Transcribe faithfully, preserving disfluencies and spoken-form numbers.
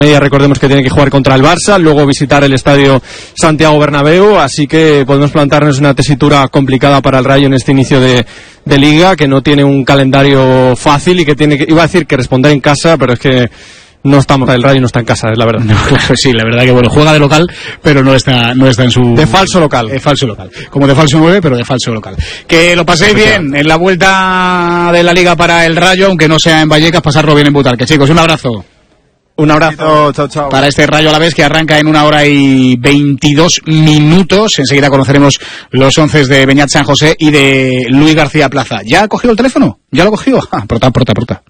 Recordemos que tiene que jugar contra el Barça, luego visitar el estadio Santiago Bernabéu, así que podemos plantarnos una tesitura complicada para el Rayo en este inicio de, de Liga, que no tiene un calendario fácil y que tiene que, iba a decir que responder en casa, pero es que no estamos, el Rayo no está en casa, es la verdad. No, sí, la verdad que bueno, juega de local, pero no está no está en su... De falso local. De falso local. Como de falso nueve, pero de falso local. Que lo paséis bien en la vuelta de la Liga para el Rayo, aunque no sea en Vallecas, pasarlo bien en Butarque. Chicos, un abrazo. Un abrazo, chao, chao. Para este Rayo Alavés que arranca en una hora y veintidós minutos. Enseguida conoceremos los once de Beñat San José y de Luis García Plaza. ¿Ya ha cogido el teléfono? ¿Ya lo cogió? Ah, prota, prota, prota.